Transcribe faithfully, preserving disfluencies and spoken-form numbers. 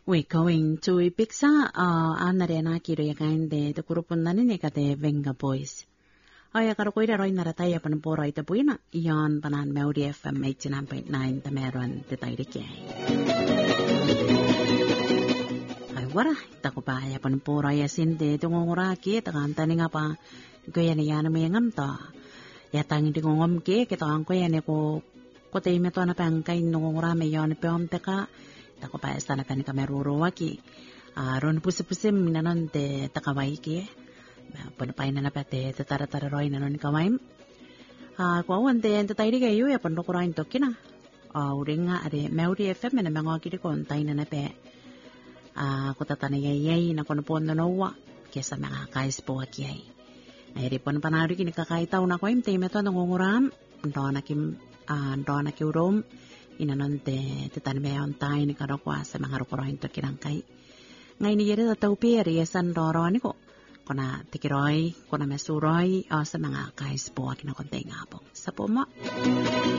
We're going to Ibiza, uh, annare na kiro yakainde te kurupun nani neka te Venga Boys. Aya karo koira roi nara tai apan poro ita puina, ion panan Melody F M eighty-nine point nine te meron te tairike. Ay wara, tako pa ay apan poro ay asinde te ngongora ki, takanta ni nga pa, kuya ni yana may ngamta. Yatang di ngongom ki, kita ang kuya ni ko, ko te ime to na pangkay ngongora may yon peom teka, tako pa sana kan kameruro waki aron pusi-pusi minanon te takawai ki panapay na napate te tara-tara roi nanon kawaim ah kwawan te te tairi kayo ya pando kurain tokina ah uringa are Melody F M na mga kiri kontay na nape ah kutatana yay na kono pondo nowa kesa mga kais po akiay ay ripon panari kini kakaitaw na ko im te meto nangunguram ndo na kim ah ndo na kiurom inanon te te tanmeon tay ni karokwa sa mga rokorohin to kinangkay. Ngay ni yere tataw peri yasan doro ni ko. Kona tikiroy, kona mesuroy, o sa mga kais po kinakontay nga po. Sa po mo.